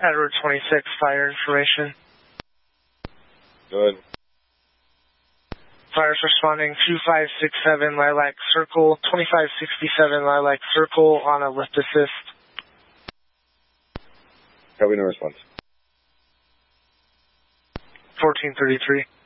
Edward 26, fire information. Good. Fire's responding 2567 Lilac Circle, 2567 Lilac Circle on a lift assist. Copy, no response. 1433.